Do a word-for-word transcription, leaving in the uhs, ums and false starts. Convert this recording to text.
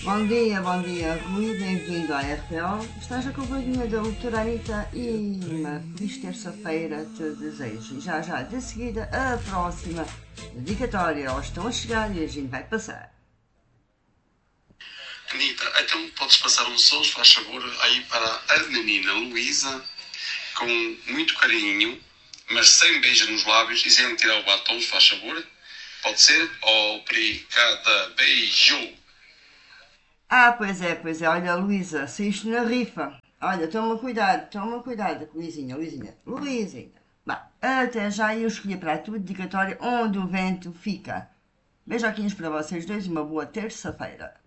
Bom dia, bom dia, Rui, bem-vindo à R P O. Estás a companhia da doutora Anitta e uma feliz terça-feira te desejo. E já, já, de seguida, a próxima dedicatória. Elas estão a chegar e a gente vai passar. Anitta, então podes passar um som, se faz favor, aí para a menina Luísa, com muito carinho, mas sem beijo nos lábios e sem tirar o batom, se faz favor. Pode ser? Obrigada, beijo. Ah, pois é, pois é. Olha, Luísa, saíste na rifa. Olha, toma cuidado, toma cuidado, Luizinha, Luizinha, Luizinha. Bah, até já eu escolhi para a tua dedicatória onde o vento fica. Beijoquinhos para vocês dois e uma boa terça-feira.